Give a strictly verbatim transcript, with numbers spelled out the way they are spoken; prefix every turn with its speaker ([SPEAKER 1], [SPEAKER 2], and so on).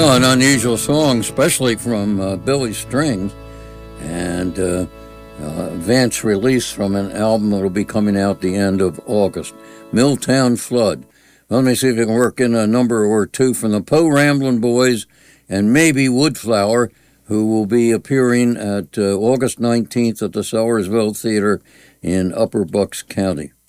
[SPEAKER 1] Well, an unusual song, especially from uh, Billy Strings, and uh, uh, advance release from an album that will be coming out the end of August, Milltown Flood. Let me see if I can work in a number or two from the Poe Ramblin' Boys and maybe Woodflower, who will be appearing at uh, August nineteenth at the Sellersville Theater in Upper Bucks County.